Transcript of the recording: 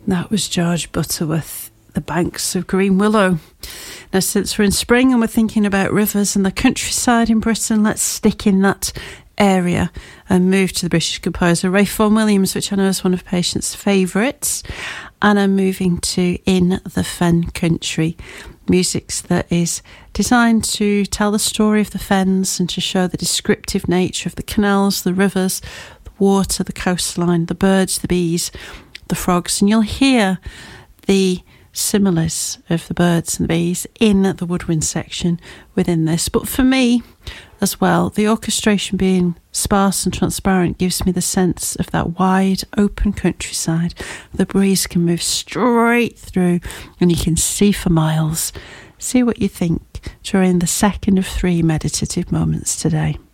That was George Butterworth, The Banks of Green Willow. Now, since we're in spring and we're thinking about rivers and the countryside in Britain, let's stick in that area and move to the British composer Ralph Vaughan Williams, which I know is one of Patient's favourites. And I'm moving to In the Fen Country, music that is designed to tell the story of the fens and to show the descriptive nature of the canals, the rivers, the water, the coastline, the birds, the bees, the frogs. And you'll hear the similes of the birds and the bees in the woodwind section within this. But for me as well, the orchestration being sparse and transparent gives me the sense of that wide open countryside. The breeze can move straight through and you can see for miles. See what you think during the second of 3 meditative moments today.